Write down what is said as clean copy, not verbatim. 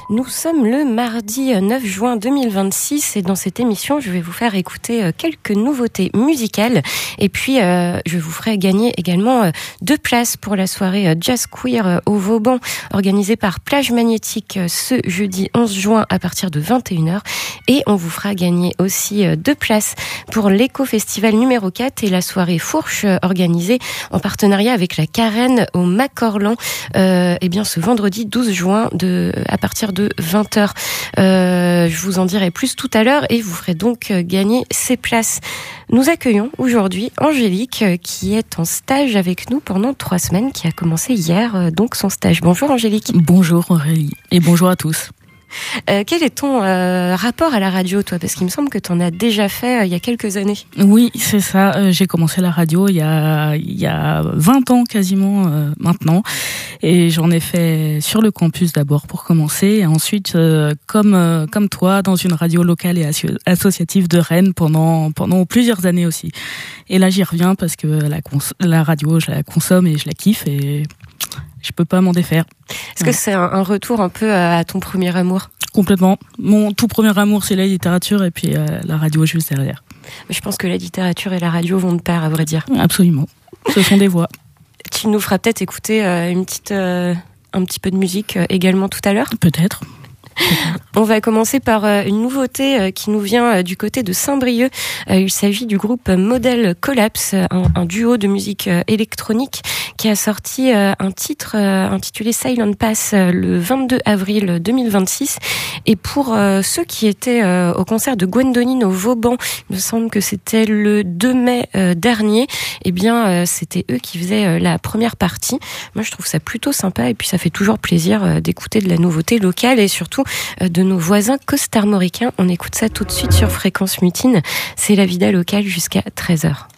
Nous sommes le mardi 9 juin 2026 et dans cette émission, je vais vous faire écouter quelques nouveautés musicales et puis je vous ferai gagner également 2 places pour la soirée Jazz Queer au Vauban organisée par Plage Magnétique ce jeudi 11 juin à partir de 21h et on vous fera gagner aussi 2 places pour l'Éco-Festival numéro 4 et la soirée Fourche organisée en partenariat avec la Carène au Macorlan et bien ce vendredi 12 juin à partir de 20h. Je vous en dirai plus tout à l'heure et vous ferez donc gagner ces places. Nous accueillons aujourd'hui Angélique qui est en stage avec nous pendant 3 semaines, qui a commencé hier donc son stage. Bonjour Angélique. Bonjour Aurélie et bonjour à tous. Quel est ton rapport à la radio, toi ? Parce qu'il me semble que tu en as déjà fait il y a quelques années. Oui, c'est ça. J'ai commencé la radio il y a 20 ans quasiment maintenant. Et j'en ai fait sur le campus d'abord pour commencer. Et ensuite, comme toi, dans une radio locale et associative de Rennes pendant plusieurs années aussi. Et là, j'y reviens parce que la radio, je la consomme et je la kiffe et je peux pas m'en défaire. Est-ce que c'est un retour un peu à ton premier amour ? Complètement. Mon tout premier amour, c'est la littérature et puis la radio juste derrière. Je pense que la littérature et la radio vont de pair, à vrai dire. Absolument. Ce sont des voix. Tu nous feras peut-être écouter un petit peu de musique également tout à l'heure ? Peut-être. On va commencer par une nouveauté qui nous vient du côté de Saint-Brieuc. Il s'agit du groupe Model Collapse, un duo de musique électronique qui a sorti un titre intitulé Silent Pass le 22 avril 2026. Et pour ceux qui étaient au concert de Gwendolyn au Vauban, il me semble que c'était le 2 mai dernier, eh bien c'était eux qui faisaient la première partie. Moi je trouve ça plutôt sympa et puis ça fait toujours plaisir d'écouter de la nouveauté locale et surtout de nos voisins costarmoricains. On écoute ça tout de suite sur Fréquence Mutine. C'est la vida locale jusqu'à 13h.